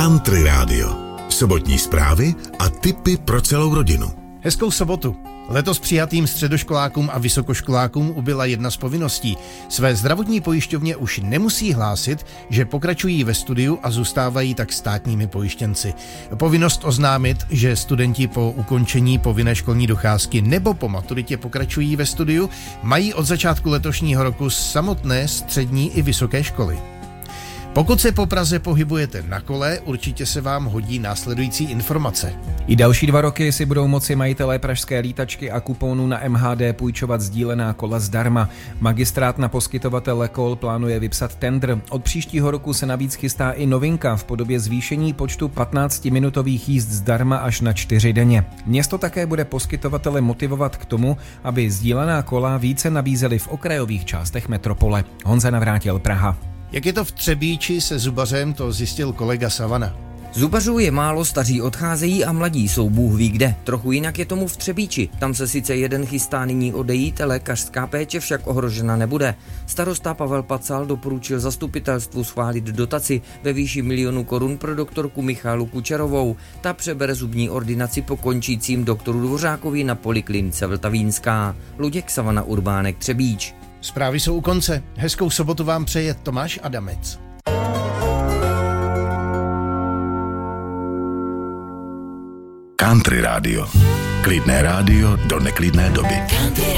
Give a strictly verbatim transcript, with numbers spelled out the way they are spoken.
Country Radio. Sobotní zprávy a tipy pro celou rodinu. Hezkou sobotu. Letos přijatým středoškolákům a vysokoškolákům ubyla jedna z povinností. Své zdravotní pojišťovně už nemusí hlásit, že pokračují ve studiu a zůstávají tak státními pojištěnci. Povinnost oznámit, že studenti po ukončení povinné školní docházky nebo po maturitě pokračují ve studiu, mají od začátku letošního roku samotné střední i vysoké školy. Pokud se po Praze pohybujete na kole, určitě se vám hodí následující informace. I další dva roky si budou moci majitelé pražské lítačky a kuponů na M H D půjčovat sdílená kola zdarma. Magistrát na poskytovatele kol plánuje vypsat tendr. Od příštího roku se navíc chystá i novinka v podobě zvýšení počtu patnáctiminutových jízd zdarma až na čtyři denně. Město také bude poskytovatele motivovat k tomu, aby sdílená kola více nabízely v okrajových částech metropole. Honza Navrátil, Praha. Jak je to v Třebíči se zubařem, to zjistil kolega Savana. Zubařů je málo, staří odcházejí a mladí jsou bůh ví kde. Trochu jinak je tomu v Třebíči. Tam se sice jeden chystá nyní odejít, lékařská péče však ohrožena nebude. Starosta Pavel Pacal doporučil zastupitelstvu schválit dotaci ve výši milionu korun pro doktorku Michálu Kučerovou. Ta přebere zubní ordinaci po končícím doktoru Dvořákovi na poliklinice Vltavínská. Luděk, Savana, Urbánek, Třebíč. Zprávy jsou u konce. Hezkou sobotu vám přeje Tomáš Adamec. Country Radio. Klidné rádio do neklidné doby.